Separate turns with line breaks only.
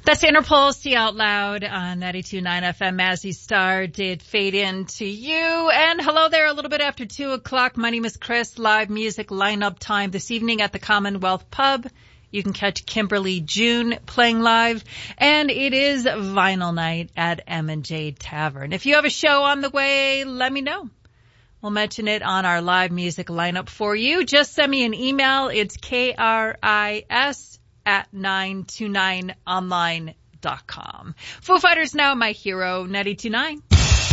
That's Interpol, See Out Loud on 92.9 FM. Mazzy Star did fade in to you. And hello there, a little bit after 2 o'clock. My name is Chris. Live music lineup time this evening at the Commonwealth Pub. You can catch Kimberly June playing live. And it is vinyl night at M&J Tavern. If you have a show on the way, let me know. We'll mention it on our live music lineup for you. Just send me an email. It's KRIS@929online.com. Foo Fighters now, My Hero, 92.9.